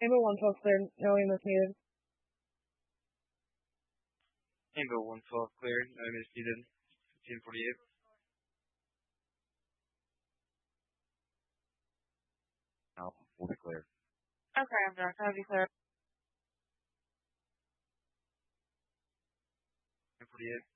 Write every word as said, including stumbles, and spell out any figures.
Amo one twelve cleared. No Amos needed. Amo one twelve cleared. No Amos needed. fifteen forty-eight. Alpha will be clear. Okay, I'm done. I'll be clear. fifteen forty-eight.